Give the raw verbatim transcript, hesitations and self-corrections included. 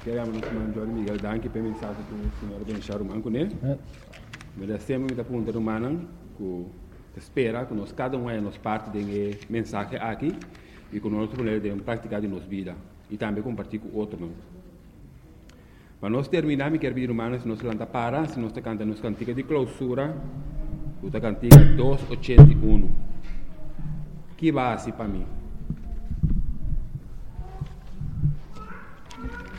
Queremos nos Jorge Miguel Danke para mensagem que o senhor Benchar o manco, né? Mas sempre me dá pergunta humana que espera que nós cada um é nos parte de mensagem aqui e que nós podemos praticar em nossa vida e também compartilhar com outros. Para nós terminar, me quero pedir humanos, se nós lanta para, se nós cantamos nos cantiga de clausura, o cantiga duzentos e oitenta e um. Que base para mim?